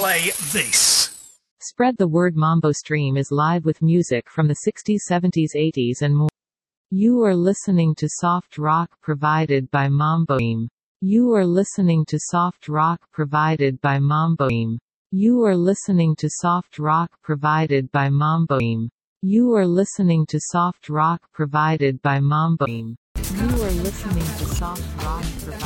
play this. Spread the word. Mambo Stream is live with music from the 60s, 70s, 80s and more. You are listening to soft rock provided by Mambo Stream. You are listening to soft rock provided by Mambo Stream. You are listening to soft rock provided by Mambo Stream. You are listening to soft rock provided by Mambo Stream. You are listening to soft rock provided